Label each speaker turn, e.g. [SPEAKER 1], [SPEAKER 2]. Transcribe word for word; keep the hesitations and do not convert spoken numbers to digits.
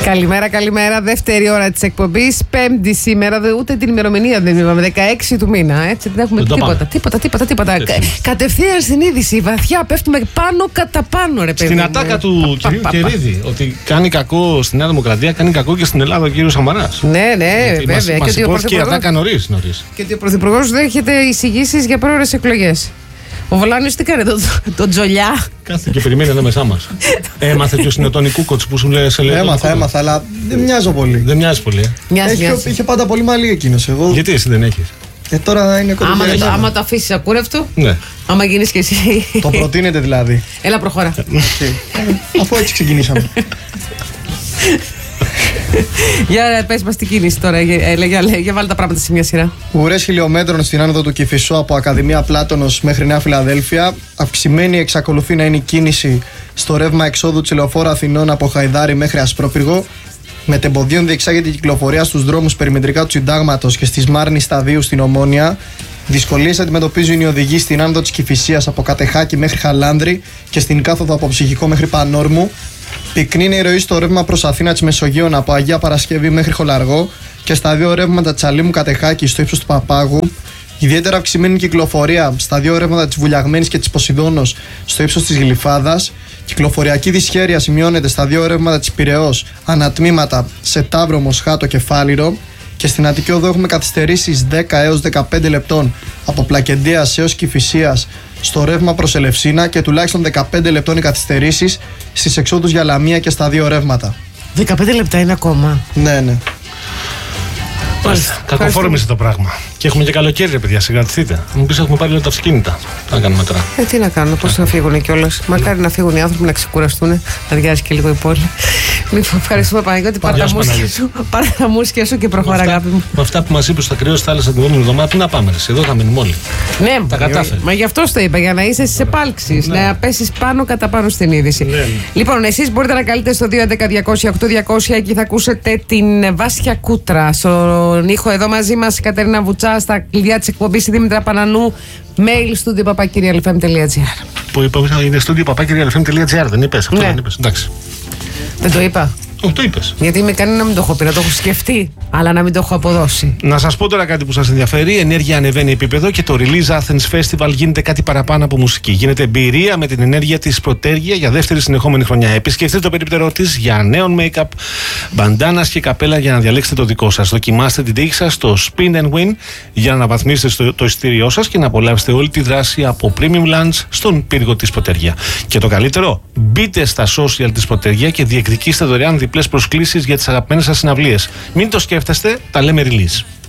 [SPEAKER 1] Καλημέρα, καλημέρα. Δεύτερη ώρα της εκπομπής. Πέμπτη σήμερα, ούτε την ημερομηνία δεν είπαμε. δεκαέξι του μήνα. Έτσι δεν έχουμε δεν τίποτα, τίποτα. Τίποτα, τίποτα, τίποτα. Κατευθείαν στην είδηση. Βαθιά πέφτουμε πάνω κατά πάνω, ρε παιδί.
[SPEAKER 2] Στην ατάκα του κυρίου Κερίδη. Ότι κάνει κακό στη Νέα Δημοκρατία, κάνει κακό και στην Ελλάδα ο κύριος Σαμαράς.
[SPEAKER 1] Ναι, ναι, βέβαια.
[SPEAKER 2] Μας υπόθηκε η ατάκα νωρίς.
[SPEAKER 1] Και ότι ο Πρωθυπουργός δέχεται εισηγήσεις για πρόορες εκλογές. Ο Βολάνος τι κάνει, τον το τζολιά.
[SPEAKER 2] Κάθε και περιμένει εδώ μεσά μας. Έμαθε ποιος είναι ο Τόνι Κούκοτς που σου λέει σε λέει.
[SPEAKER 3] Έμαθα, έμαθα, αλλά δεν μοιάζω πολύ.
[SPEAKER 2] Δεν μοιάζει πολύ. Ε.
[SPEAKER 1] Μοιάζει,
[SPEAKER 3] Έχει,
[SPEAKER 1] μοιάζει.
[SPEAKER 3] είχε πάντα πολύ μαλλί εκείνος. Εγώ...
[SPEAKER 2] Γιατί εσύ δεν έχεις?
[SPEAKER 3] Και τώρα είναι
[SPEAKER 1] άμα,
[SPEAKER 3] κοντά.
[SPEAKER 1] άμα το αφήσεις ακούρευτο,
[SPEAKER 2] ναι.
[SPEAKER 1] Άμα γίνεις και εσύ.
[SPEAKER 3] Το προτείνετε δηλαδή.
[SPEAKER 1] Έλα, προχώρα.
[SPEAKER 3] Αφού έτσι ξεκινήσαμε.
[SPEAKER 1] Για πες μας την κίνηση τώρα, για, για, για, για βάλε τα πράγματα σε μια σειρά.
[SPEAKER 3] Ουρές χιλιόμετρων στην άνοδο του Κηφισού από Ακαδημία Πλάτωνος μέχρι Νέα Φιλαδέλφια. Αυξημένη εξακολουθεί να είναι η κίνηση στο ρεύμα εξόδου της Λεωφόρου Αθηνών από Χαϊδάρη μέχρι Ασπρόπυργο. Μετεμποδίων διεξάγεται η κυκλοφορία στους δρόμους περιμετρικά του Συντάγματος και στη Σμάρνη Σταδίου στην Ομόνια. Δυσκολίες αντιμετωπίζουν οι οδηγοί στην άνοδο της Κηφισίας από Κατεχάκη μέχρι Χαλάνδρη και στην κάθοδο από Ψυχικό μέχρι Πανόρμου. Πυκνή είναι η ροή στο ρεύμα προς Αθήνα της Μεσογείων από Αγία Παρασκευή μέχρι Χολαργό και στα δύο ρεύματα της Αλήμου Κατεχάκη στο ύψος του Παπάγου. Ιδιαίτερα αυξημένη κυκλοφορία στα δύο ρεύματα της Βουλιαγμένης και της Ποσειδώνος στο ύψος της Γλυφάδας. Κυκλοφοριακή δυσχέρεια σημειώνεται στα δύο ρεύματα της Πειραιώς ανατμήματα σε Ταύρο, Μοσχάτο και Φάληρο. Και στην Αττική Οδό έχουμε καθυστερήσεις δέκα έως δεκαπέντε λεπτών από Πλακεντίας έως Κηφισίας στο ρεύμα προς Ελευσίνα και τουλάχιστον δεκαπέντε λεπτών οι καθυστερήσεις στις εξόδους για Λαμία και στα δύο ρεύματα.
[SPEAKER 1] δεκαπέντε λεπτά είναι ακόμα.
[SPEAKER 3] Ναι, ναι.
[SPEAKER 2] Κακοφόρμησε το πράγμα. Και έχουμε και καλοκαίρι, ρε παιδιά, συγκρατηθείτε. Μου πεις έχουμε πάρει όλα τα αυτοκίνητα. Τι να κάνουμε τώρα.
[SPEAKER 1] Ε, τι να κάνουμε, πώς να φύγουν κιόλας. Μακάρι να φύγουν οι άνθρωποι να ξεκουραστούν, να αδειάζει και λίγο η πόλη. Λοιπόν, ευχαριστούμε Παναγιώτη. Πάρε τα μουσια σου, πάρε τα μουσια σου και προχώρα, αγάπη μου.
[SPEAKER 2] Με αυτά που μας είπες θα κρυώσει θάλασσα την επόμενη εβδομάδα, πού να πάμε, ρε. Εδώ θα μείνουμε όλοι.
[SPEAKER 1] Ναι,
[SPEAKER 2] τα κατάφερε.
[SPEAKER 1] Μα γι' αυτό το είπα, για να είσαι στις επάλξεις,
[SPEAKER 2] ναι.
[SPEAKER 1] να πέσεις πάνω κατά πάνω στην είδηση.
[SPEAKER 2] Ναι, ναι.
[SPEAKER 1] Λοιπόν, εσείς μπορείτε να καλείτε στο δύο έντεκα διακόσια οκτώ διακόσια και θα ακούσετε την Βάσια Κούτρα. Στον ήχο εδώ μαζί μας η Κατερίνα Βουτσά, στα κλειδιά της εκπομπής η Δήμητρα Πανανού. Mail studio παπάκυρια ελ εφ εμ τελεία τζι άρ.
[SPEAKER 2] Που είπα, είναι studio παπάκυρια ελ εφ εμ τελεία τζι άρ, δεν είπες? Αυτό
[SPEAKER 1] ναι.
[SPEAKER 2] δεν είπες. Εντάξει.
[SPEAKER 1] Δεν το είπα.
[SPEAKER 2] Όχι, το είπες.
[SPEAKER 1] Γιατί με κάνει να μην το έχω πει, να το έχω σκεφτεί, αλλά να μην το έχω αποδώσει.
[SPEAKER 2] Να σας πω τώρα κάτι που σας ενδιαφέρει. Η ενέργεια ανεβαίνει επίπεδο και το Release Athens Festival γίνεται κάτι παραπάνω από μουσική. Γίνεται εμπειρία με την ενέργεια της Πρωτέργεια για δεύτερη συνεχόμενη χρονιά. Επισκεφτείτε το περίπτερό της για νέων make-up, μπαντάνας και καπέλα για να διαλέξετε το δικό σας. Δοκιμάστε την τύχη σας στο Spin and Win για να αναβαθμίσετε στο, το εισιτήριό σας και να απολαύσετε όλη τη δράση από Premium Lunch στον πύργο της Πρωτέργεια. Και το καλύτερο, μπείτε στα social της Πρωτέργεια και διεκδικήστε δωρεάν διπλές προσκλήσεις για τις αγαπημένες σας συναυλίες. Μην το σκέφτεστε, τα λέμε Release.